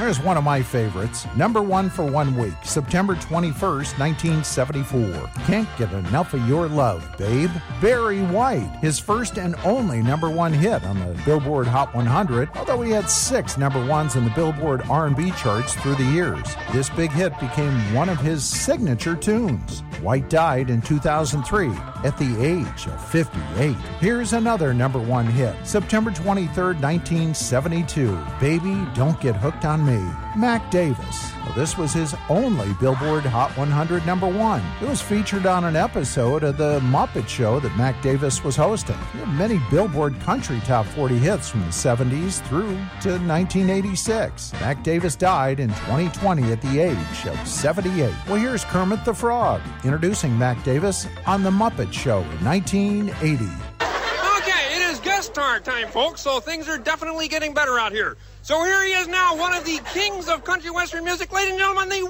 Here's one of my favorites. Number one for 1 week, September 21st, 1974. Can't get enough of your love, babe. Barry White, his first and only number one hit on the Billboard Hot 100, although he had 6 number ones in the Billboard R&B charts through the years. This big hit became one of his signature tunes. White died in 2003 at the age of 58. Here's another number one hit, September 23rd, 1972. Baby, Don't Get Hooked on Me. Mac Davis. Well, this was his only Billboard Hot 100 number one. It was featured on an episode of The Muppet Show that Mac Davis was hosting. There were many Billboard Country Top 40 hits from the 70s through to 1986. Mac Davis died in 2020 at the age of 78. Well, here's Kermit the Frog introducing Mac Davis on The Muppet Show in 1980. Okay, it is guest star time, folks, so things are definitely getting better out here. So here he is now, one of the kings of country western music, ladies and gentlemen, the